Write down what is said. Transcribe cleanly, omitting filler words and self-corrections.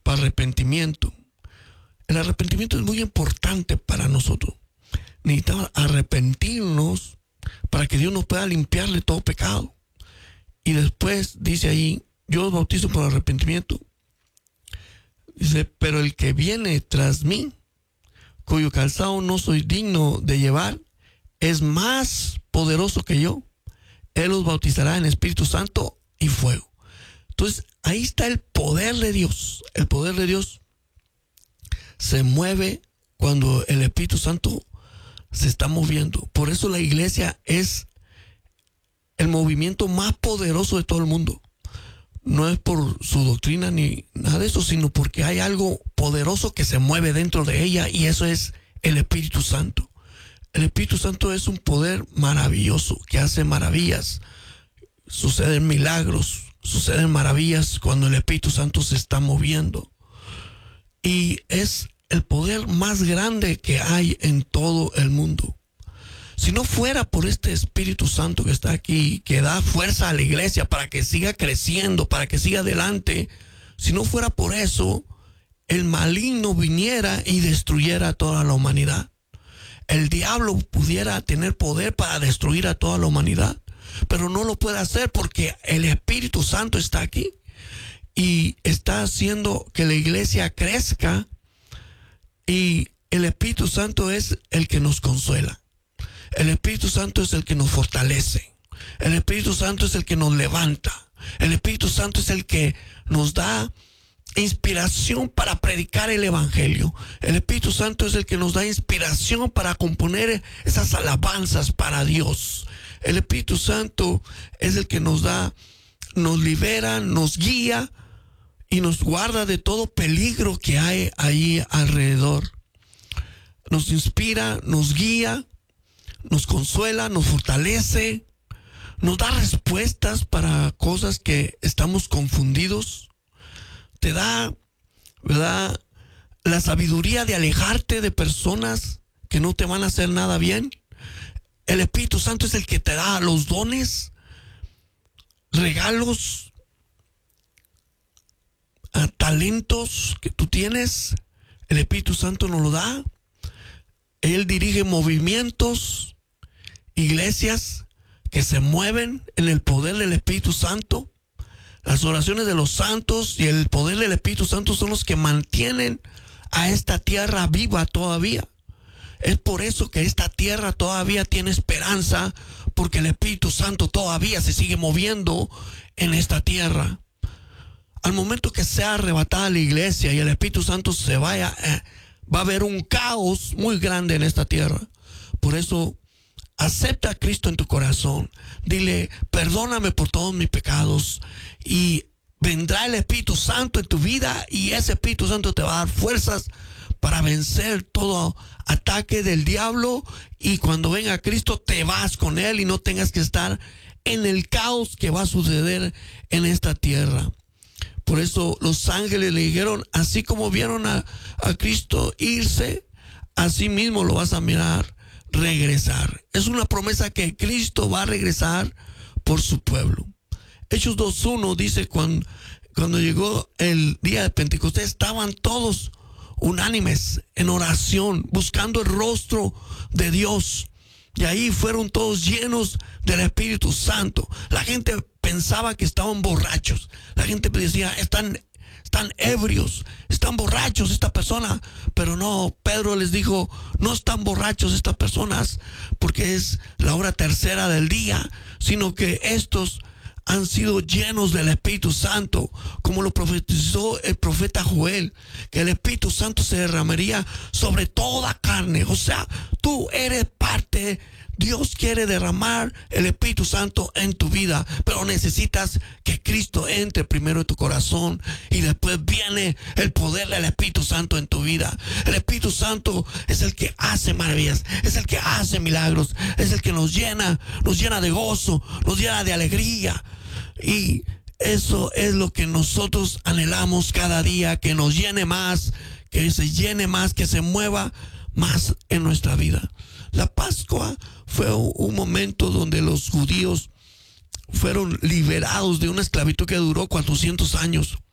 para arrepentimiento. El arrepentimiento es muy importante para nosotros. Necesitamos arrepentirnos para que Dios nos pueda limpiar de todo pecado. Y después dice ahí, yo os bautizo por arrepentimiento. Dice, pero el que viene tras mí, cuyo calzado no soy digno de llevar, es más poderoso que yo. Él os bautizará en Espíritu Santo y fuego. Entonces, ahí está el poder de Dios. El poder de Dios se mueve cuando el Espíritu Santo se está moviendo. Por eso la iglesia es el movimiento más poderoso de todo el mundo. No es por su doctrina ni nada de eso, sino porque hay algo poderoso que se mueve dentro de ella, y eso es el Espíritu Santo. El Espíritu Santo es un poder maravilloso que hace maravillas. Suceden milagros, suceden maravillas cuando el Espíritu Santo se está moviendo. Y es el poder más grande que hay en todo el mundo. Si no fuera por este Espíritu Santo que está aquí, que da fuerza a la iglesia para que siga creciendo, para que siga adelante, si no fuera por eso, el maligno viniera y destruyera a toda la humanidad. El diablo pudiera tener poder para destruir a toda la humanidad, pero no lo puede hacer porque el Espíritu Santo está aquí y está haciendo que la iglesia crezca, y el Espíritu Santo es el que nos consuela. El Espíritu Santo es el que nos fortalece. El Espíritu Santo es el que nos levanta. El Espíritu Santo es el que nos da inspiración para predicar el Evangelio. El Espíritu Santo es el que nos da inspiración para componer esas alabanzas para Dios. El Espíritu Santo es el que nos libera, nos guía y nos guarda de todo peligro que hay ahí alrededor. Nos inspira, nos guía, nos consuela, nos fortalece, nos da respuestas para cosas que estamos confundidos. Te da, ¿verdad?, la sabiduría de alejarte de personas que no te van a hacer nada bien. El Espíritu Santo es el que te da los dones, regalos, talentos que tú tienes. El Espíritu Santo nos lo da. Él dirige movimientos, iglesias que se mueven en el poder del Espíritu Santo. Las oraciones de los santos y el poder del Espíritu Santo son los que mantienen a esta tierra viva todavía. Es por eso que esta tierra todavía tiene esperanza, porque el Espíritu Santo todavía se sigue moviendo en esta tierra. Al momento que sea arrebatada la iglesia y el Espíritu Santo se vaya, va a haber un caos muy grande en esta tierra. Por eso, acepta a Cristo en tu corazón. Dile, perdóname por todos mis pecados, y vendrá el Espíritu Santo en tu vida, y ese Espíritu Santo te va a dar fuerzas para vencer todo ataque del diablo, y cuando venga Cristo te vas con él y no tengas que estar en el caos que va a suceder en esta tierra. Por eso los ángeles le dijeron, así como vieron a Cristo irse, así mismo lo vas a mirar regresar. Es una promesa que Cristo va a regresar por su pueblo. Hechos 2:1 dice, cuando llegó el día de Pentecostés, estaban todos unánimes en oración, buscando el rostro de Dios. Y ahí fueron todos llenos del Espíritu Santo. La gente pensaba que estaban borrachos. La gente decía, están ebrios, están borrachos esta persona. Pero no, Pedro les dijo, no están borrachos estas personas porque es la hora tercera del día, sino que estos han sido llenos del Espíritu Santo, como lo profetizó el profeta Joel, que el Espíritu Santo se derramaría sobre toda carne. O sea, tú eres parte. Dios quiere derramar el Espíritu Santo en tu vida, pero necesitas que Cristo entre primero en tu corazón, y después viene el poder del Espíritu Santo en tu vida. El Espíritu Santo es el que hace maravillas, es el que hace milagros, es el que nos llena de gozo, nos llena de alegría. Y eso es lo que nosotros anhelamos cada día, que nos llene más, que se llene más, que se mueva más en nuestra vida. La Pascua fue un momento donde los judíos fueron liberados de una esclavitud que duró 400 años.